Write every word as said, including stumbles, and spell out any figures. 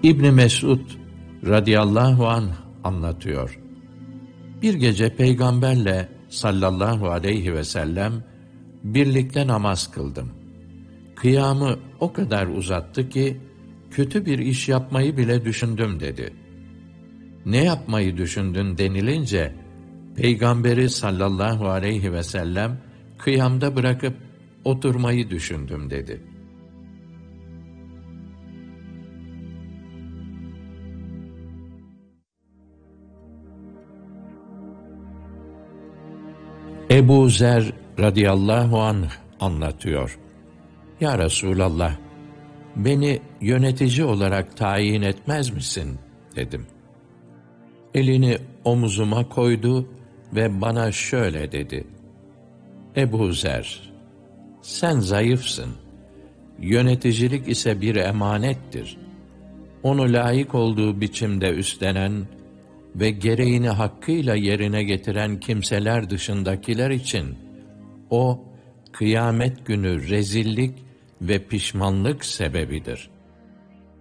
İbn Mesud radıyallahu anh anlatıyor. Bir gece Peygamberle sallallahu aleyhi ve sellem birlikte namaz kıldım. Kıyamı o kadar uzattı ki kötü bir iş yapmayı bile düşündüm dedi. Ne yapmayı düşündün denilince Peygamberi sallallahu aleyhi ve sellem kıyamda bırakıp oturmayı düşündüm dedi. Ebu Zer radıyallahu anh anlatıyor. Ya Resulallah, beni yönetici olarak tayin etmez misin dedim. Elini omuzuma koydu ve bana şöyle dedi. Ebu Zer, sen zayıfsın. Yöneticilik ise bir emanettir. Onu layık olduğu biçimde üstlenen ve gereğini hakkıyla yerine getiren kimseler dışındakiler için o, kıyamet günü rezillik ve pişmanlık sebebidir.